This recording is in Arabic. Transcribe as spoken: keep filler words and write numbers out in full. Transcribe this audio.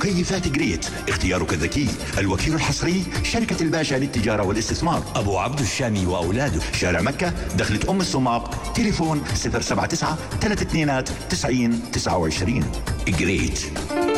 مكيفات جريت، اختيارك الذكي. الوكيل الحصري شركة الباشا للتجارة والاستثمار، أبو عبد الشامي وأولاده، شارع مكة، دخلة أم الصماق، تليفون صفر سبعة تسعة ثلاثة اثنين تسعين تسعة وعشرين. جريت.